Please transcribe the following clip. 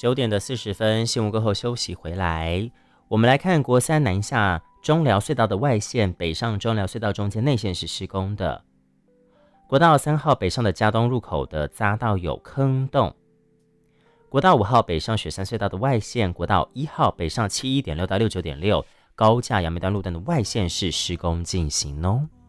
9:40，新闻过后休息回来，我们来看国三南下中寮隧道的外线，北上中寮隧道中间内线是施工的。国道3号北上的嘉东入口的匝道有坑洞。国道5号北上雪山隧道的外线，国道1号北上71.6到69.6高架杨梅段路段的外线是施工进行哦。